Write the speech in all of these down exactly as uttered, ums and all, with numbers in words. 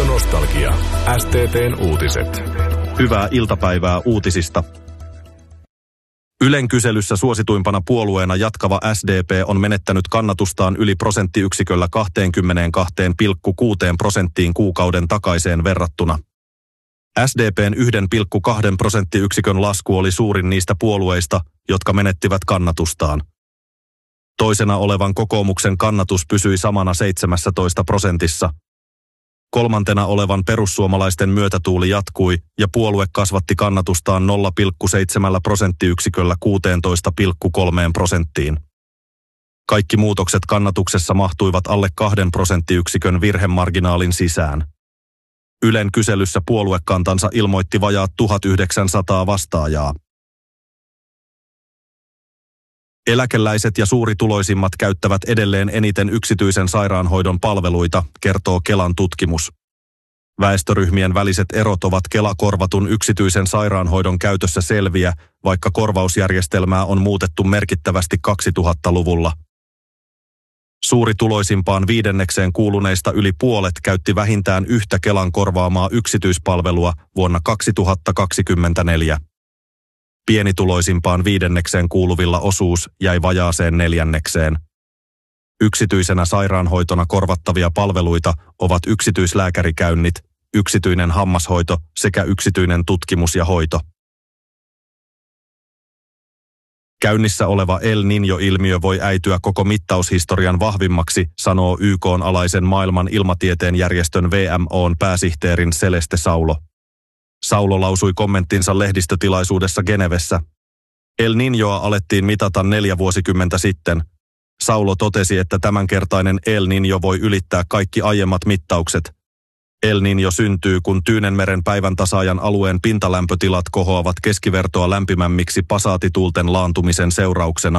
Nostalgia. S T T:n uutiset. Hyvää iltapäivää uutisista. Ylen kyselyssä suosituimpana puolueena jatkava S D P on menettänyt kannatustaan yli prosenttiyksiköllä kaksikymmentäkaksi pilkku kuusi prosenttiin kuukauden takaiseen verrattuna. S D P:n yksi pilkku kaksi prosenttiyksikön lasku oli suurin niistä puolueista, jotka menettivät kannatustaan. Toisena olevan kokoomuksen kannatus pysyi samana seitsemässätoista prosentissa. Kolmantena olevan perussuomalaisten myötätuuli jatkui ja puolue kasvatti kannatustaan nolla pilkku seitsemän prosenttiyksiköllä kuusitoista pilkku kolme prosenttiin. Kaikki muutokset kannatuksessa mahtuivat alle kahden prosenttiyksikön virhemarginaalin sisään. Ylen kyselyssä puoluekantansa ilmoitti vajaat tuhatyhdeksänsataa vastaajaa. Eläkeläiset ja suurituloisimmat käyttävät edelleen eniten yksityisen sairaanhoidon palveluita, kertoo Kelan tutkimus. Väestöryhmien väliset erot ovat Kela-korvatun yksityisen sairaanhoidon käytössä selviä, vaikka korvausjärjestelmää on muutettu merkittävästi kaksituhattaluvulla. Suurituloisimpaan viidennekseen kuuluneista yli puolet käytti vähintään yhtä Kelan korvaamaa yksityispalvelua vuonna kaksituhattakaksikymmentäneljä. Pienituloisimpaan viidennekseen kuuluvilla osuus jäi vajaaseen neljännekseen. Yksityisenä sairaanhoitona korvattavia palveluita ovat yksityislääkärikäynnit, yksityinen hammashoito sekä yksityinen tutkimus ja hoito. Käynnissä oleva El Niño-ilmiö voi äityä koko mittaushistorian vahvimmaksi, sanoo Y K:n alaisen maailman ilmatieteen järjestön W M O:n pääsihteerin Celeste Saulo. Saulo lausui kommenttinsa lehdistötilaisuudessa Genevessä. El Niñoa alettiin mitata neljä vuosikymmentä sitten. Saulo totesi, että tämänkertainen El Niño voi ylittää kaikki aiemmat mittaukset. El Niño syntyy, kun Tyynenmeren päivän tasaajan alueen pintalämpötilat kohoavat keskivertoa lämpimämmiksi pasaatituulten laantumisen seurauksena.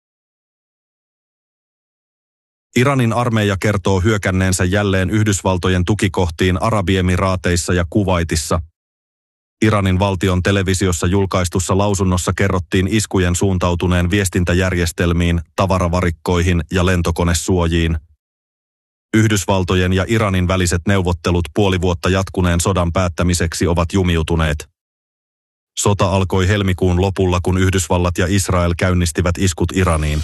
Iranin armeija kertoo hyökänneensä jälleen Yhdysvaltojen tukikohtiin Arabiemiraateissa ja Kuwaitissa. Iranin valtion televisiossa julkaistussa lausunnossa kerrottiin iskujen suuntautuneen viestintäjärjestelmiin, tavaravarikkoihin ja lentokonesuojiin. Yhdysvaltojen ja Iranin väliset neuvottelut puoli vuotta jatkuneen sodan päättämiseksi ovat jumiutuneet. Sota alkoi helmikuun lopulla, kun Yhdysvallat ja Israel käynnistivät iskut Iraniin.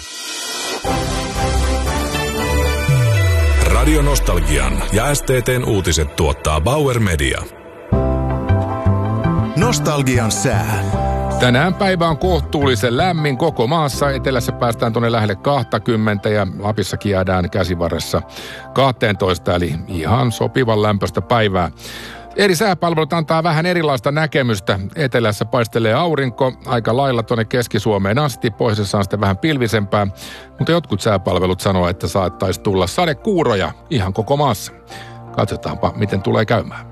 Radio Nostalgian ja S T T:n uutiset tuottaa Bauer Media. Nostalgian sää. Tänään päivä on kohtuullisen lämmin koko maassa. Etelässä päästään tuonne lähelle kaksikymmentä ja Lapissakin jäädään käsivarressa kaksitoista, eli ihan sopivan lämpöistä päivää. Eri sääpalvelut antaa vähän erilaista näkemystä. Etelässä paistelee aurinko aika lailla tuonne Keski-Suomeen asti. Pohjoisessa on sitten vähän pilvisempää, mutta jotkut sääpalvelut sanoo, että saattaisi tulla sadekuuroja ihan koko maassa. Katsotaanpa, miten tulee käymään.